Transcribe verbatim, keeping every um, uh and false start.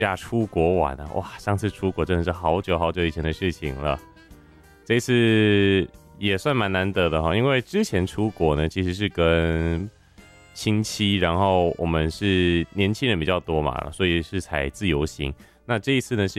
假出国玩啊，哇，上次出国真的是好久好久以前的事情了，这次也算蛮难得的哈，因为之前出国呢其实是跟亲戚，然后我们是年轻人比较多嘛，所以是采自由行。那这一次呢是